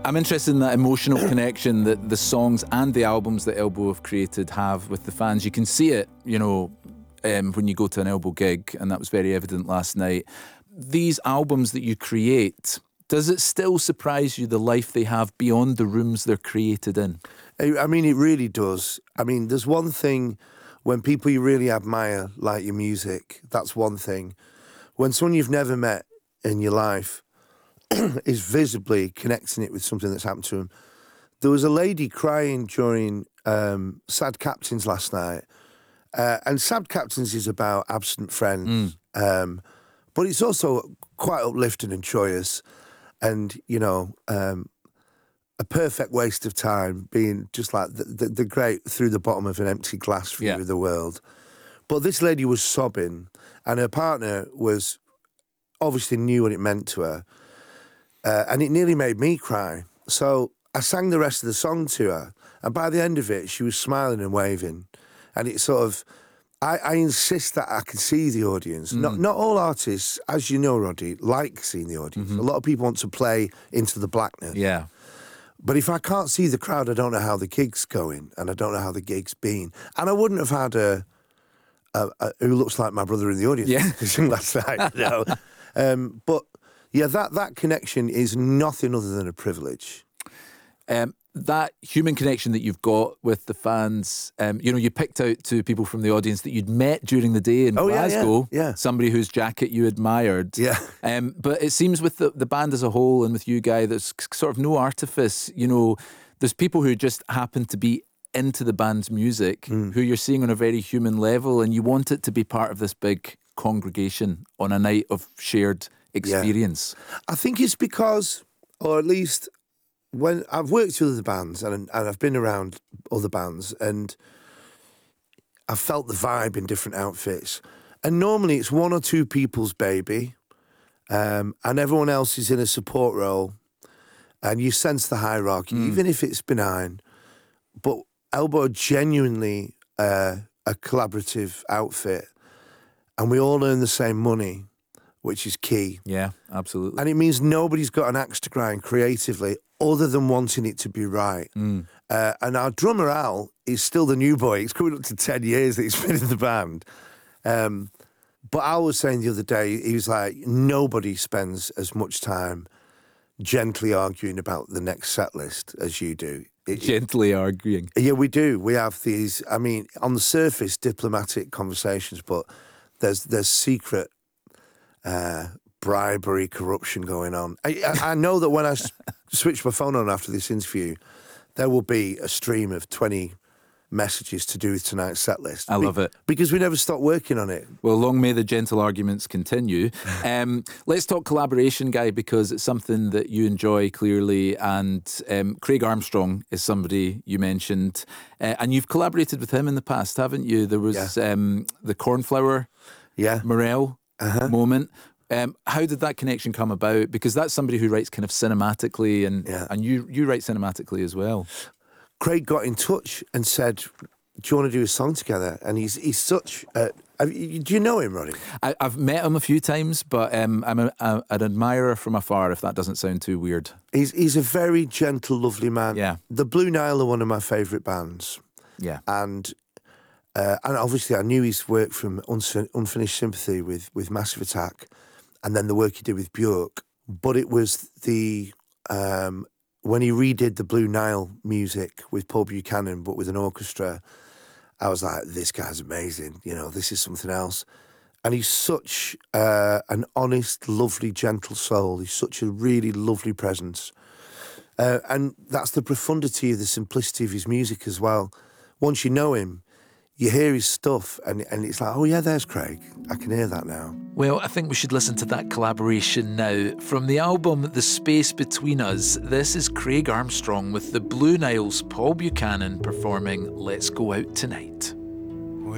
I'm interested in that emotional connection that the songs and the albums that Elbow have created have with the fans. You can see it, when you go to an Elbow gig, and that was very evident last night. These albums that you create, does it still surprise you the life they have beyond the rooms they're created in? I mean, it really does. I mean, there's one thing when people you really admire like your music, that's one thing. When someone you've never met in your life is visibly connecting it with something that's happened to them. There was a lady crying during Sad Captains last night. And Sad Captains is about absent friends. But it's also quite uplifting and joyous. And, a perfect waste of time being just like the great through the bottom of an empty glass view of the world. But this lady was sobbing, and her partner was obviously knew what it meant to her. And it nearly made me cry. So I sang the rest of the song to her, and by the end of it, she was smiling and waving. And it sort of, I insist that I can see the audience. Not all artists, as you know, Roddy, like seeing the audience. A lot of people want to play into the blackness. Yeah. But if I can't see the crowd, I don't know how the gig's going, and I don't know how the gig's been. And I wouldn't have had a who looks like my brother in the audience last night. But yeah, that connection is nothing other than a privilege. That human connection that you've got with the fans, you picked out two people from the audience that you'd met during the day in Glasgow. Yeah. Somebody whose jacket you admired. Yeah. But it seems with the band as a whole and with you, Guy, there's sort of no artifice. There's people who just happen to be into the band's music, who you're seeing on a very human level, and you want it to be part of this big congregation on a night of shared experience. Yeah. I think it's because, or at least when I've worked with other bands and I've been around other bands, and I've felt the vibe in different outfits, and normally it's one or two people's baby, and everyone else is in a support role, and you sense the hierarchy, even if it's benign. But Elbow are genuinely a collaborative outfit, and we all earn the same money, which is key. Yeah, absolutely. And it means nobody's got an axe to grind creatively other than wanting it to be right. And our drummer, Al, is still the new boy. It's coming up to 10 years that he's been in the band. But Al was saying the other day, he was like, nobody spends as much time gently arguing about the next set list as you do. Gently arguing. Yeah, we do. We have these, I mean, on the surface, diplomatic conversations, but there's secret bribery, corruption going on. I know that when I switch my phone on after this interview, there will be a stream of 20 messages to do with tonight's set list. I love it. Because we never stop working on it. Well, long may the gentle arguments continue. Let's talk collaboration, Guy, because it's something that you enjoy clearly. And Craig Armstrong is somebody you mentioned. And you've collaborated with him in the past, haven't you? There was the Cornflower Morel moment. How did that connection come about? Because that's somebody who writes kind of cinematically, and you write cinematically as well. Craig got in touch and said, do you want to do a song together? And he's such... do you know him, Roddy? I've met him a few times, but I'm an admirer from afar, if that doesn't sound too weird. He's a very gentle, lovely man. Yeah. The Blue Nile are one of my favourite bands. Yeah. And obviously I knew his work from Unfinished Sympathy with Massive Attack, and then the work he did with Björk. But it was when he redid the Blue Nile music with Paul Buchanan, but with an orchestra, I was like, this guy's amazing. This is something else. And he's such an honest, lovely, gentle soul. He's such a really lovely presence. And that's the profundity of the simplicity of his music as well. Once you know him, you hear his stuff and it's like, oh yeah, there's Craig. I can hear that now. Well, I think we should listen to that collaboration now. From the album The Space Between Us, this is Craig Armstrong with the Blue Nile's Paul Buchanan performing Let's Go Out Tonight.